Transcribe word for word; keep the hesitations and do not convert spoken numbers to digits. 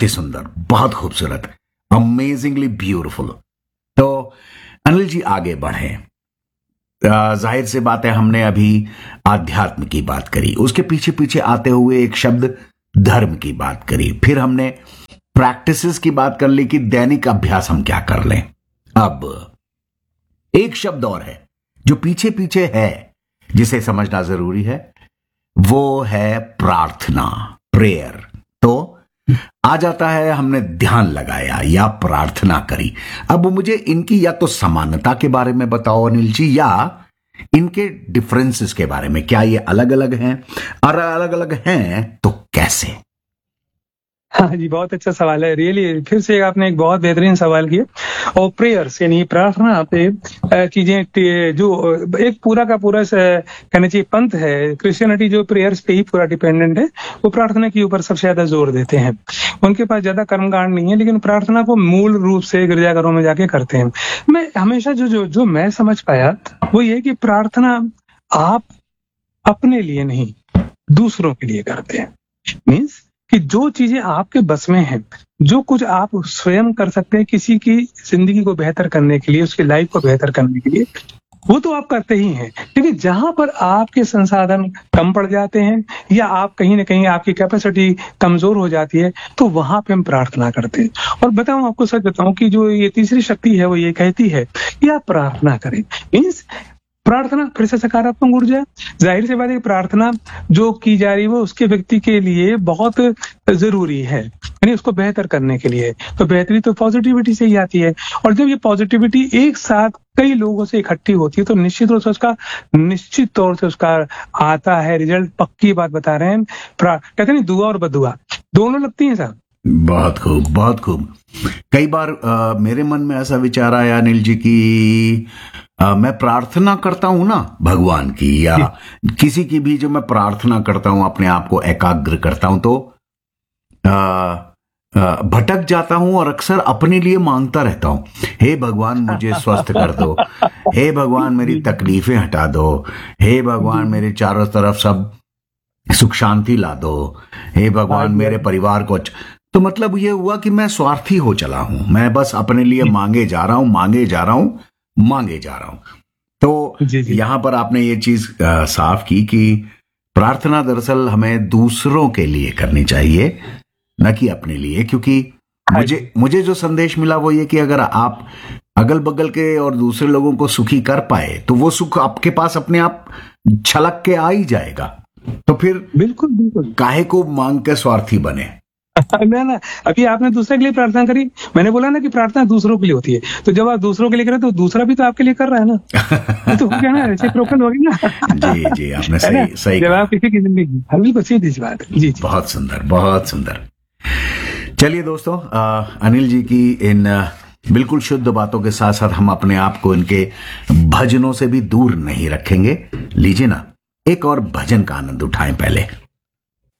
बहुत ही सुंदर, बहुत खूबसूरत, अमेजिंगली ब्यूटीफुल। तो अनिल जी आगे बढ़े। जाहिर सी बात है, हमने अभी आध्यात्म की बात करी, उसके पीछे पीछे आते हुए एक शब्द धर्म की बात करी, फिर हमने प्रैक्टिसेस की बात कर ली कि दैनिक अभ्यास हम क्या कर लें। अब एक शब्द और है जो पीछे पीछे है, जिसे समझना जरूरी है, वो है प्रार्थना, प्रेयर। तो आ जाता है, हमने ध्यान लगाया या प्रार्थना करी। अब मुझे इनकी या तो समानता के बारे में बताओ अनिल जी, या इनके डिफरेंसेस के बारे में। क्या ये अलग अलग हैं? और अलग अलग हैं तो कैसे? हाँ जी, बहुत अच्छा सवाल है। रियली फिर से आपने एक बहुत बेहतरीन सवाल किया। और प्रेयर्स यानी प्रार्थना पे चीजें जो एक पूरा का पूरा कहना चाहिए पंथ है, क्रिश्चियनिटी जो प्रेयर्स पे ही पूरा डिपेंडेंट है, वो प्रार्थना के ऊपर सबसे ज्यादा जोर देते हैं। उनके पास ज्यादा कर्मकांड नहीं है, लेकिन प्रार्थना को मूल रूप से गिरजाघरों में जाके करते हैं। मैं हमेशा जो जो जो मैं समझ पाया वो ये कि प्रार्थना आप अपने लिए नहीं, दूसरों के लिए करते हैं। मीन्स कि जो चीजें आपके बस में हैं, जो कुछ आप स्वयं कर सकते हैं किसी की जिंदगी को बेहतर करने के लिए, उसकी लाइफ को बेहतर करने के लिए, वो तो आप करते ही हैं। लेकिन जहां पर आपके संसाधन कम पड़ जाते हैं या आप कहीं ना कहीं आपकी कैपेसिटी कमजोर हो जाती है, तो वहां पे हम प्रार्थना करते हैं। और बताऊं, आपको सच बताऊं कि जो ये तीसरी शक्ति है वो ये कहती है कि आप प्रार्थना करें। मीन्स प्रार्थना फिर से सकारात्मक ऊर्जा। जाहिर सी बात है, प्रार्थना जो की जा रही है वो उसके व्यक्ति के लिए बहुत जरूरी है, यानी उसको बेहतर करने के लिए। तो बेहतरी तो पॉजिटिविटी से ही आती है, और जब ये पॉजिटिविटी एक साथ कई लोगों से इकट्ठी होती है तो निश्चित रूप से उसका निश्चित तौर से उसका आता है रिजल्ट। पक्की बात बता रहे हैं, कहते नहीं दुआ और बदुआ दोनों लगती है साहब। बहुत खूब, बहुत खूब। कई बार आ, मेरे मन में ऐसा विचार आया अनिल जी की आ, मैं प्रार्थना करता हूं ना भगवान की या किसी की भी, जो मैं प्रार्थना करता हूं, अपने आप को एकाग्र करता हूं, तो आ, आ, भटक जाता हूं और अक्सर अपने लिए मांगता रहता हूं, हे भगवान मुझे स्वस्थ कर दो, हे भगवान मेरी तकलीफें हटा दो, हे भगवान मेरे चारों तरफ सब सुख शांति ला दो, हे भगवान मेरे परिवार को। तो मतलब ये हुआ कि मैं स्वार्थी हो चला हूं, मैं बस अपने लिए मांगे जा रहा हूं, मांगे जा रहा हूं, मांगे जा रहा हूं। तो यहां पर आपने ये चीज साफ की कि प्रार्थना दरअसल हमें दूसरों के लिए करनी चाहिए, न कि अपने लिए। क्योंकि मुझे मुझे जो संदेश मिला वो ये कि अगर आप अगल बगल के और दूसरे लोगों को सुखी कर पाए तो वो सुख आपके पास अपने आप छलक के आ ही जाएगा। तो फिर बिल्कुल बिल्कुल काहे को मांग के स्वार्थी बने। ना ना अभी आपने दूसरे के लिए प्रार्थना करी, मैंने बोला ना कि प्रार्थना दूसरों के लिए होती है। तो जब आप दूसरों के लिए करें तो दूसरा भी तो आपके लिए कर रहा है ना, तो क्या ना रेसिप्रोकल होगी ना। जी जी, आपने सही सही जब आप किसी की जिंदगी, बिल्कुल सीधी सी बात है। जी जी, बहुत सुंदर, बहुत सुंदर। चलिए दोस्तों, आ, अनिल जी की इन बिल्कुल शुद्ध बातों के साथ साथ हम अपने आप को इनके भजनों से भी दूर नहीं रखेंगे। लीजिए ना, एक और भजन का आनंद उठाएं पहले।